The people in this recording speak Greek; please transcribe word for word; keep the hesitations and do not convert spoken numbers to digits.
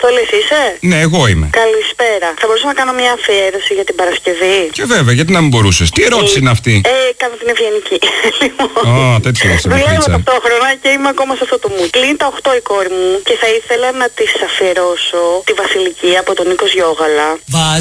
Αποστόλης είσαι? Ναι, εγώ είμαι. Καλησπέρα. Θα μπορούσα να κάνω μια αφιέρωση για την Παρασκευή? Και βέβαια, γιατί να μην μπορούσες. Τι ερώτηση ε, είναι αυτή? Ε, κάνω την ευγενική. Ω, τέτοια είσαι. Δουλεύω ταυτόχρονα και είμαι ακόμα σε αυτό το mood. Κλείνει τα οκτώ η κόρη μου και θα ήθελα να της αφιερώσω τη Βασιλική από τον Νίκο Γιώγαλα.